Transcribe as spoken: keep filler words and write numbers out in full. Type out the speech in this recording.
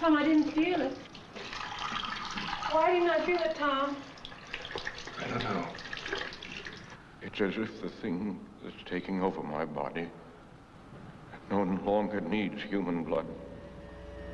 come, I didn't feel it. Why didn't I feel it, Tom? I don't know. It's as if the thing that's taking over my body no longer needs human blood.